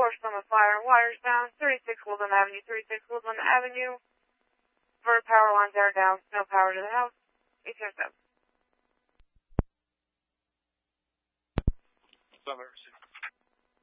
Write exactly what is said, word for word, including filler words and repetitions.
four, Summit Fire, wires down, thirty-six Woodland Avenue, thirty-six Woodland Avenue. Bird power lines are down, no power to the house, eight zero seven. Summit,